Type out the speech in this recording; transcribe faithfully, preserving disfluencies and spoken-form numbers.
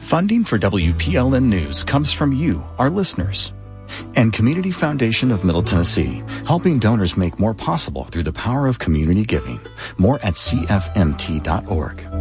Funding for W P L N News comes from you, our listeners. And Community Foundation of Middle Tennessee, helping donors make more possible through the power of community giving. More at C F M T dot org.